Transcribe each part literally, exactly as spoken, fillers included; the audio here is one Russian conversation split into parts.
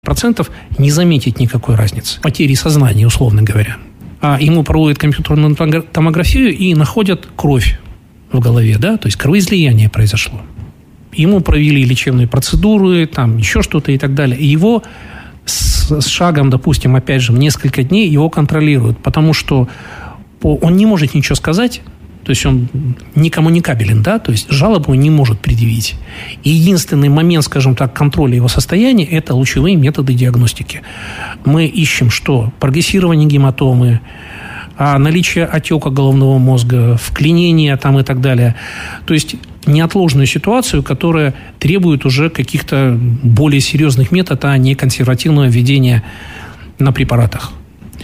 процентов не заметить никакой разницы, потери сознания, условно говоря. А ему проводят компьютерную томографию и находят кровь в голове, да, то есть кровоизлияние произошло. Ему провели лечебные процедуры, там еще что-то и так далее. И его с, с шагом, допустим, опять же, в несколько дней его контролируют, потому что он не может ничего сказать, то есть он не коммуникабелен, да, то есть жалобу он не может предъявить. И единственный момент, скажем так, контроля его состояния – это лучевые методы диагностики. Мы ищем что? Прогрессирование гематомы, наличие отека головного мозга, вклинения там и так далее. То есть неотложную ситуацию, которая требует уже каких-то более серьезных методов, а не консервативного введения на препаратах.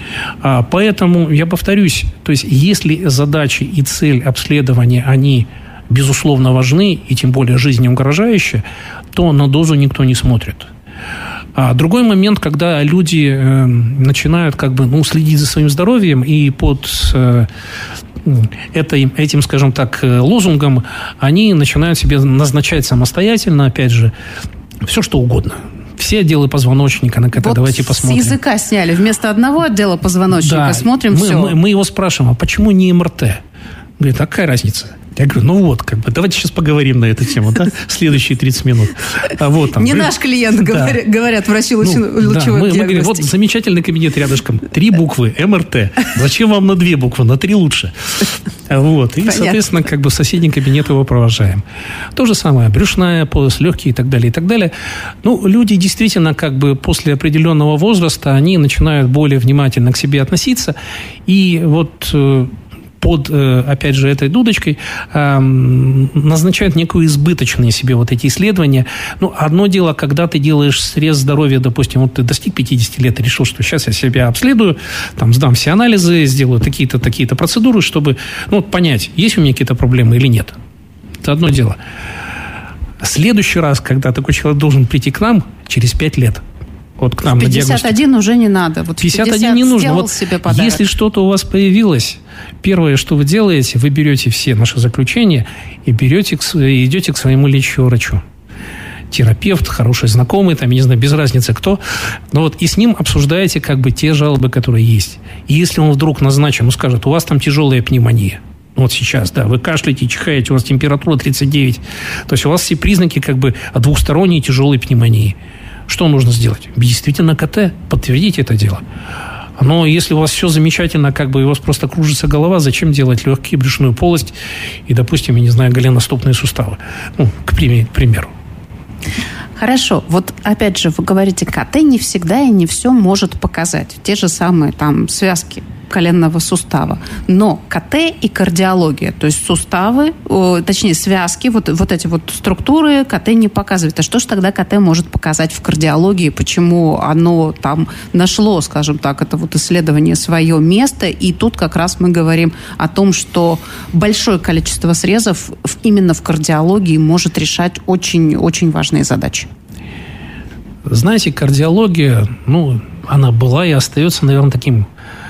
Поэтому, я повторюсь, то есть если задачи и цель обследования, они, безусловно, важны, и тем более жизненно угрожающие, то на дозу никто не смотрит. А другой момент, когда люди э, начинают как бы, ну, следить за своим здоровьем и под э, этой, этим, скажем так, лозунгом они начинают себе назначать самостоятельно, опять же, все что угодно. Все отделы позвоночника на КТ, вот давайте посмотрим. С языка сняли. Вместо одного отдела позвоночника да, смотрим мы, все. Мы, мы его спрашиваем, а почему не эм эр тэ? Говорит, а какая разница? Я говорю, ну вот, как бы, давайте сейчас поговорим на эту тему, да, следующие тридцать минут. А вот, там, не говорит, наш клиент, да. говорят, говорят врачи ну, лучевой да, мы, мы говорим, вот диагностики. замечательный кабинет рядышком, три буквы, эм эр тэ. Зачем вам на две буквы, на три лучше? Вот, и, Понятно. Соответственно, как бы в соседний кабинет его провожаем. То же самое, брюшная полость, легкие и так далее, и так далее. Ну, люди действительно, как бы, после определенного возраста, они начинают более внимательно к себе относиться, и вот под, опять же, этой дудочкой э, назначают некую избыточные себе вот эти исследования. Ну, одно дело, когда ты делаешь срез здоровья, допустим, вот ты достиг пятидесяти лет и решил, что сейчас я себя обследую, там, сдам все анализы, сделаю такие-то, такие-то процедуры, чтобы, ну, понять, есть у меня какие-то проблемы или нет. Это одно дело. Следующий раз, когда такой человек должен прийти к нам, через пять лет, вот к нам на диагностику. пятьдесят один уже не надо. Вот пятьдесят один не нужно. Вот себе подарок. Если что-то у вас появилось, первое, что вы делаете, вы берете все наши заключения и берете к, идете к своему лечащему врачу. Терапевт, хороший знакомый, там, я не знаю, без разницы кто. Но вот и с ним обсуждаете как бы те жалобы, которые есть. И если он вдруг назначен, он скажет, у вас там тяжелая пневмония. Вот сейчас, да, вы кашляете, чихаете, у вас температура тридцать девять. То есть у вас все признаки как бы двухсторонней тяжелой пневмонии. Что нужно сделать? Действительно КТ, подтвердить это дело. Но если у вас все замечательно, как бы у вас просто кружится голова, зачем делать легкие, брюшную полость и, допустим, я не знаю, голеностопные суставы? Ну, к примеру. Хорошо. Вот опять же, вы говорите, КТ не всегда и не все может показать. Те же самые там связки коленного сустава. Но КТ и кардиология, то есть суставы, о, точнее связки, вот, вот эти вот структуры КТ не показывает. А что же тогда КТ может показать в кардиологии? Почему оно там нашло, скажем так, это вот исследование свое место? И тут как раз мы говорим о том, что большое количество срезов именно в кардиологии может решать очень-очень важные задачи. Знаете, кардиология, ну, она была и остается, наверное, таким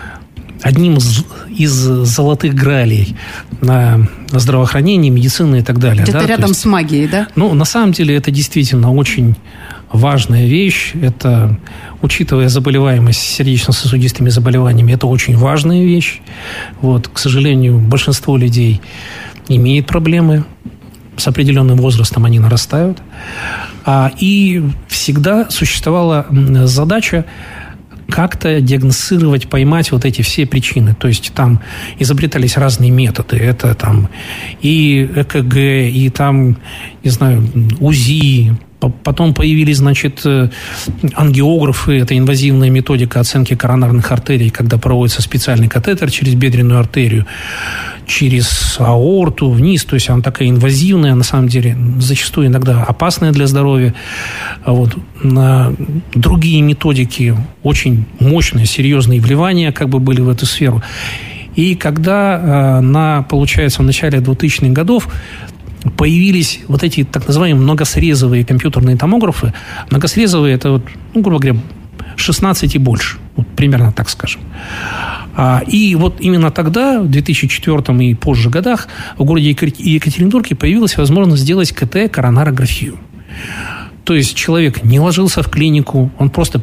одним из, из золотых гралей на здравоохранение, медицины и так далее. Где-то да? рядом есть, с магией, да? Ну, на самом деле, это действительно очень важная вещь. Это, учитывая заболеваемость сердечно-сосудистыми заболеваниями, это очень важная вещь. Вот, к сожалению, большинство людей имеет проблемы. С определенным возрастом они нарастают. А, и всегда существовала задача как-то диагностировать, поймать вот эти все причины. То есть там изобретались разные методы. Это там и ЭКГ, и там, не знаю, УЗИ. Потом появились, значит, ангиографы. Это инвазивная методика оценки коронарных артерий, когда проводится специальный катетер через бедренную артерию, через аорту, вниз. То есть она такая инвазивная, на самом деле, зачастую иногда опасная для здоровья. Вот. Другие методики, очень мощные, серьезные вливания как бы были в эту сферу. И когда, на, получается, в начале двухтысячных годов появились вот эти так называемые многосрезовые компьютерные томографы. Многосрезовые – это, вот, ну, грубо говоря, шестнадцать и больше. Вот, примерно так скажем. И вот именно тогда, в две тысячи четвёртом и позже годах, в городе Екатеринбурге появилась возможность сделать КТ-коронарографию. То есть человек не ложился в клинику, он просто